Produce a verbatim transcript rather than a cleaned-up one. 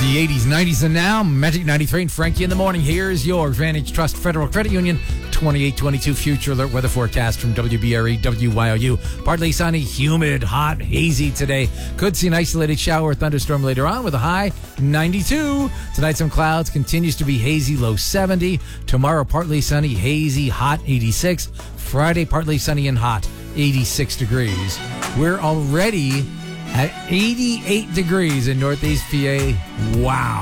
The eighties, nineties, and now Magic ninety-three and Frankie in the morning. Here's your Vantage Trust Federal Credit Union twenty-eight twenty-two Future Alert weather forecast from W B R E W Y O U. Partly sunny, humid, hot, hazy today. Could see an isolated shower or thunderstorm later on with a high ninety-two. Tonight some clouds, continues to be hazy, low seventy. Tomorrow partly sunny, hazy, hot, eighty-six. Friday partly sunny and hot, eighty-six degrees. We're already at eighty-eight degrees in Northeast P A. Wow.